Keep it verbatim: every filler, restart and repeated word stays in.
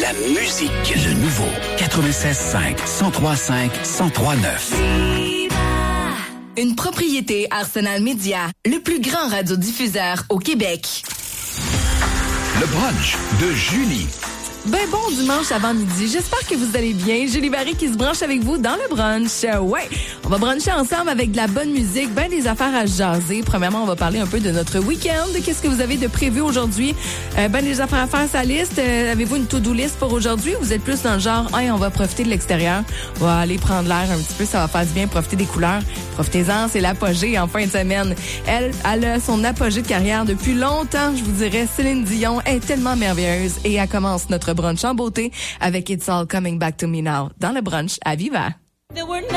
la musique. Le nouveau quatre-vingt-seize cinq, cent trois cinq, cent trois neuf. Une propriété Arsenal Média, le plus grand radiodiffuseur au Québec. Le brunch de Julie. Ben bon dimanche avant midi. J'espère que vous allez bien. Julie Barry qui se branche avec vous dans le brunch. Euh, ouais, on va bruncher ensemble avec de la bonne musique, ben des affaires à jaser. Premièrement, on va parler un peu de notre week-end. Qu'est-ce que vous avez de prévu aujourd'hui? Euh, ben des affaires à faire sa liste. Euh, avez-vous une to-do list pour aujourd'hui? Vous êtes plus dans le genre, hey, on va profiter de l'extérieur. On va aller prendre l'air un petit peu. Ça va faire du bien, profiter des couleurs. Profitez-en, c'est l'apogée en fin de semaine. Elle, elle a son apogée de carrière depuis longtemps, je vous dirais. Céline Dion est tellement merveilleuse et elle commence notre brunch en beauté avec It's All Coming Back to Me Now dans le brunch à Viva.